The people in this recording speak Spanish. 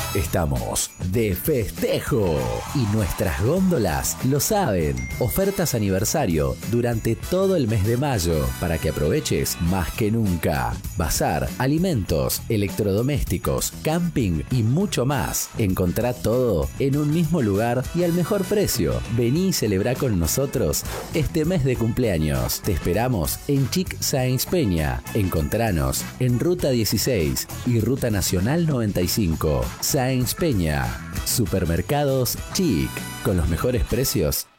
Estamos de festejo y nuestras góndolas lo saben. Ofertas aniversario durante todo el mes de mayo para que aproveches más que nunca. Bazar, alimentos, electrodomésticos, camping y mucho más. Encontrá todo en un mismo lugar y al mejor precio. Vení y celebrá con nosotros este mes de cumpleaños. Te esperamos en Chic Sáenz Peña. Encontranos en Ruta 16 y Ruta Nacional 95. Sáenz Peña. Supermercados Chic. Con los mejores precios